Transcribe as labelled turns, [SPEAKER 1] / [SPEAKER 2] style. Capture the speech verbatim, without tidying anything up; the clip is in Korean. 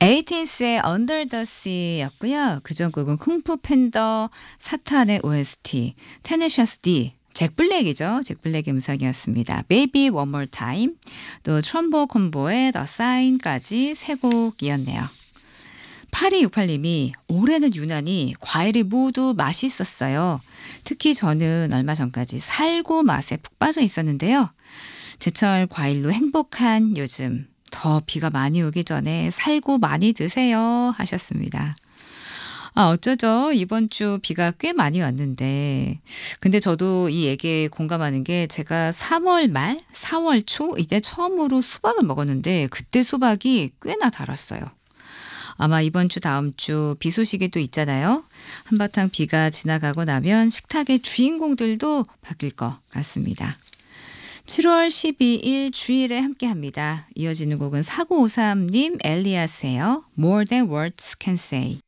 [SPEAKER 1] 에이틴스의 Under the Sea였고요. 그전 곡은 쿵푸 팬더 사탄의 오에스티 테네셔스 D 잭 블랙이죠. 잭 블랙의 음성이었습니다. Baby One More Time 또 트럼보 콤보의 The Sign까지 세 곡이었네요. 팔이육팔님이 올해는 유난히 과일이 모두 맛있었어요. 특히 저는 얼마 전까지 살구 맛에 푹 빠져 있었는데요. 제철 과일로 행복한 요즘 더 비가 많이 오기 전에 살구 많이 드세요 하셨습니다. 아, 어쩌죠? 이번 주 비가 꽤 많이 왔는데 근데 저도 이 얘기에 공감하는 게 제가 삼월 말, 사월 초 이때 처음으로 수박을 먹었는데 그때 수박이 꽤나 달았어요. 아마 이번 주 다음 주 비 소식이 또 있잖아요. 한바탕 비가 지나가고 나면 식탁의 주인공들도 바뀔 것 같습니다. 칠월 십이일 주일에 함께합니다. 이어지는 곡은 사구오삼님 엘리아스예요. More Than Words Can Say.